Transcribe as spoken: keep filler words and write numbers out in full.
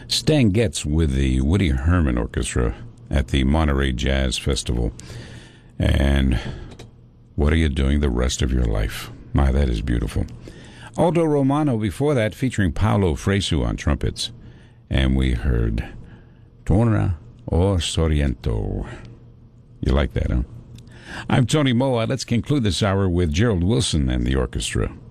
Stan Getz with the Woody Herman Orchestra at the Monterey Jazz Festival. And what are you doing the rest of your life? My, that is beautiful. Aldo Romano before that, featuring Paolo Fresu on trumpets. And we heard Torna o Sorrento. You like that, huh? I'm Tony Moa. Let's conclude this hour with Gerald Wilson and the orchestra.